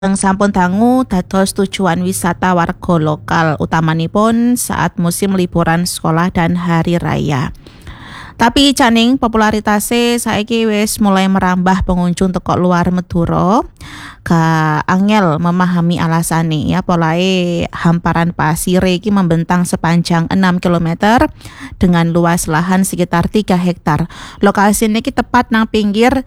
Yang sampun dangu dados tujuan wisata warga lokal utamanipun saat musim liburan sekolah dan hari raya. Tapi caning popularitasnya saiki wis mulai merambah pengunjung teko luar Madura. Angel memahami alasane ya, polahe hamparan pasir iki membentang sepanjang 6 kilometer dengan luas lahan sekitar 3 hektar. Lokasinya iki tepat nang pinggir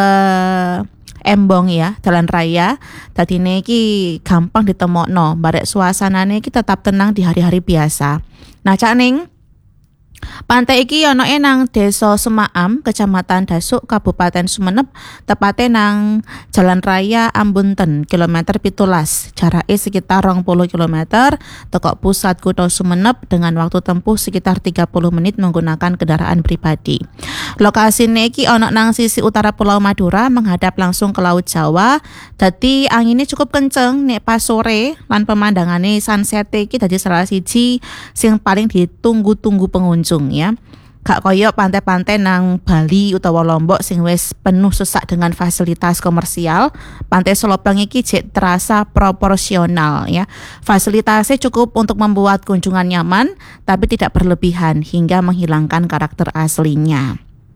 embong ya, jalan raya. Dadine iki gampang ditemokno, barek suasanane iki tetap tenang di hari-hari biasa. Nah, Cak Ning, pantai iki ana nang Desa Semaam, Kecamatan Dasuk, Kabupaten Sumenep, tepate nang Jalan Raya Ambunten, kilometer 17. Jarake sekitar 20 kilometer teko pusat kutha Sumenep dengan waktu tempuh sekitar 30 menit menggunakan kendaraan pribadi. Lokasine iki ana nang sisi utara Pulau Madura menghadap langsung ke Laut Jawa. Dadi anginnya cukup kenceng nek pas sore lan pemandangane sunset iki dadi salah siji sing paling ditunggu-tunggu pengunjung ya. Gak koyo pantai-pantai nang Bali utawa Lombok sing wis penuh sesak dengan fasilitas komersial. Pantai Selopang iki jek terasa proporsional ya. Fasilitasnya cukup untuk membuat kunjungan nyaman tapi tidak berlebihan hingga menghilangkan karakter aslinya.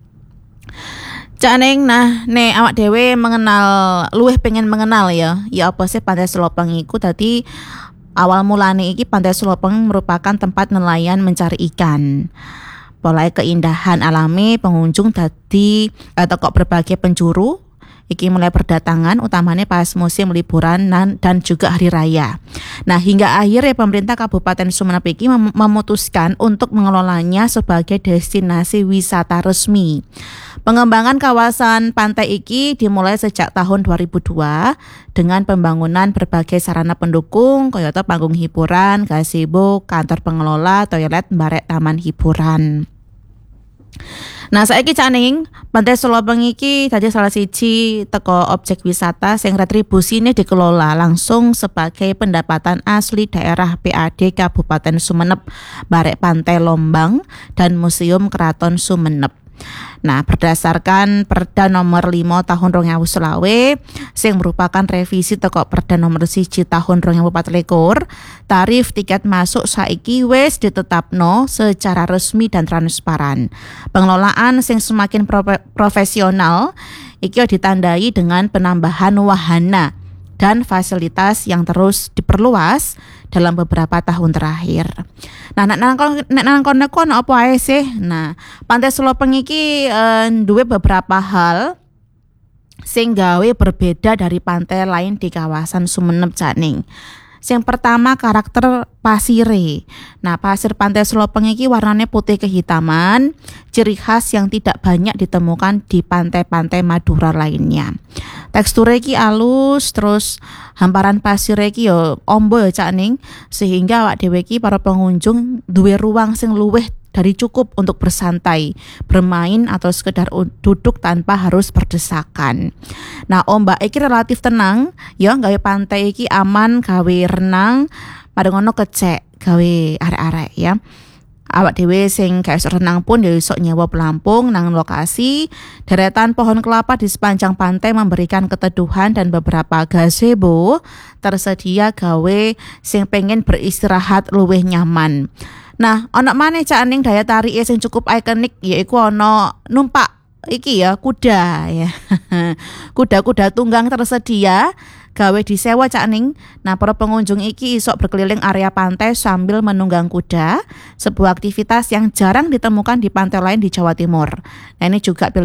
Cak Ning, nah awak dhewe pengen mengenal ya apa sih Pantai Selopang iku. Tadi awal mulane iki Pantai Selopang merupakan tempat nelayan mencari ikan. Mulai keindahan alami pengunjung tadi teko berbagai penjuru iki mulai berdatangan utamanya pas musim liburan dan juga hari raya. Nah, hingga akhirnya pemerintah Kabupaten Sumenep iki memutuskan untuk mengelolanya sebagai destinasi wisata resmi. Pengembangan kawasan pantai iki dimulai sejak tahun 2002 dengan pembangunan berbagai sarana pendukung kayata panggung hiburan, gazebo, kantor pengelola, toilet, barek taman hiburan. Nah, saiki Cak Ning, Pantai Selopang iki dadi salah siji teko objek wisata sing retribusine dikelola langsung sebagai pendapatan asli daerah PAD Kabupaten Sumenep, barek Pantai Lombang dan Museum Keraton Sumenep. Nah, berdasarkan Perda nomor 5 tahun 2020 sing merupakan revisi teko Perda nomor 1 tahun 2024, tarif tiket masuk saiki wis ditetapno secara resmi dan transparan. Pengelolaan sing semakin profesional iki ditandai dengan penambahan wahana dan fasilitas yang terus diperluas dalam beberapa tahun terakhir. Nah, nang kono apa ae sih? Nah, Pantai Selopang iki duwe beberapa hal sing gawe berbeda dari pantai lain di kawasan Sumenep, Cak Ning. Yang pertama, karakter pasire. Nah, pasir Pantai Selopang iki warnanya putih kehitaman, ciri khas yang tidak banyak ditemukan di pantai-pantai Madura lainnya. Teksturnya iki halus, terus hamparan pasir iki yo ombo ya Cak Ning, sehingga awak dhewe iki para pengunjung duwe ruang sing luwih dari cukup untuk bersantai, bermain atau sekedar duduk tanpa harus berdesakan. Nah, ombak iki relatif tenang, ya gawe pantai iki aman gawe renang, padha ngono kecek gawe arek-arek ya. Awak dhewe sing gak iso renang pun ya iso nyewa pelampung nang lokasi. Deretan pohon kelapa di sepanjang pantai memberikan keteduhan dan beberapa gazebo tersedia gawe sing pengen beristirahat luwih nyaman. Nah, ana maneh Cak Ning daya tarik sing cukup ikonik yaiku ana numpak iki ya kuda ya. Kuda-kuda tunggang tersedia gawe disewa Cak Ning. Nah, para pengunjung iki iso berkeliling area pantai sambil menunggang kuda, sebuah aktivitas yang jarang ditemukan di pantai lain di Jawa Timur. Nah, ini juga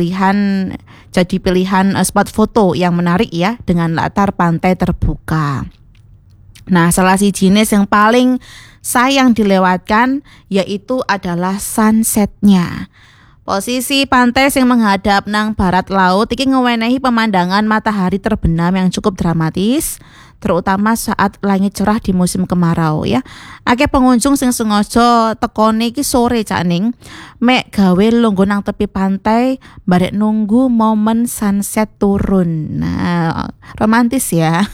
jadi pilihan spot foto yang menarik ya dengan latar pantai terbuka. Nah, salah siji jenis yang paling sayang dilewatkan yaitu adalah sunsetnya. Posisi pantai yang menghadap nang barat laut iki ngewenehi pemandangan matahari terbenam yang cukup dramatis, terutama saat langit cerah di musim kemarau ya. Akeh pengunjung sing sengaja tekone iki sore Cak Ning, mek gawe lungguh nang tepi pantai barek nunggu momen sunset turun. Nah, romantis ya.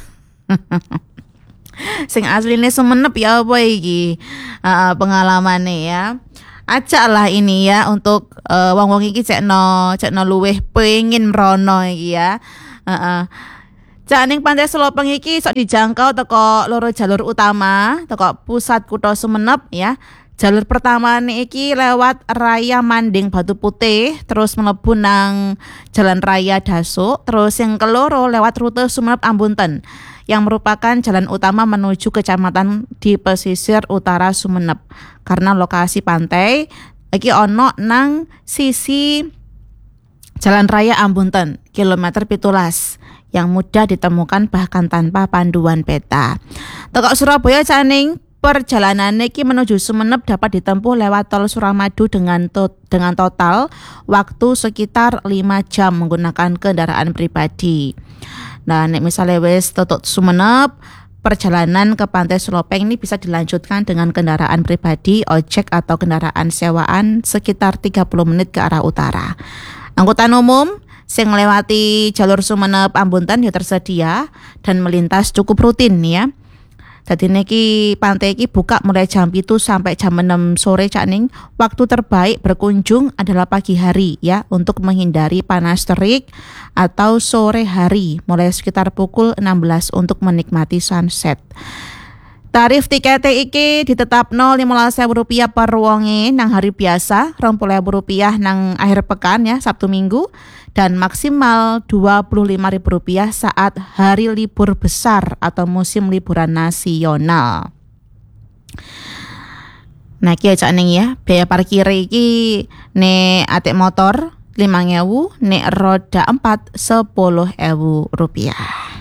Sing asline Sumenep ya apa iki pengalamane ya. Acak lah ini ya untuk wong-wong iki cekno luweh pengin mrono iki ya. Cak ning Pantai Selopeng iki iso dijangkau teko loro jalur utama, teko pusat kutha Sumenep ya. Jalur pertama iki lewat Raya Manding Batu Putih, terus mlebu nang Jalan Raya Dasuk, terus yang keloro lewat rute Sumenep Ambunten yang merupakan jalan utama menuju kecamatan di pesisir utara Sumenep. Karena lokasi pantai iki ono nang sisi Jalan Raya Ambunten, kilometer 17. Yang mudah ditemukan bahkan tanpa panduan peta. Teko Surabaya Caning, perjalanan iki menuju Sumenep dapat ditempuh lewat tol Suramadu dengan total waktu sekitar 5 jam menggunakan kendaraan pribadi. Nah, nek misalnya wis tutuk Sumenep, perjalanan ke Pantai Selopeng ini bisa dilanjutkan dengan kendaraan pribadi, ojek atau kendaraan sewaan sekitar 30 menit ke arah utara. Angkutan umum sing melewati jalur Sumenep Ambunten ya tersedia dan melintas cukup rutin ya. Dadi niki pantai iki buka mulai jam 7 sampai jam 6 sore Cak Ning. Waktu terbaik berkunjung adalah pagi hari ya untuk menghindari panas terik atau sore hari mulai sekitar pukul 16 untuk menikmati sunset. Tarif tiket iki ditetapno Rp15.000 per wonge nang hari biasa, Rp20.000 nang akhir pekan ya, Sabtu Minggu, dan maksimal Rp25.000 saat hari libur besar atau musim liburan nasional. Nah, iki aja ning ya, biaya parkir iki nek atik motor 5.000, nek roda 4 Rp10.000.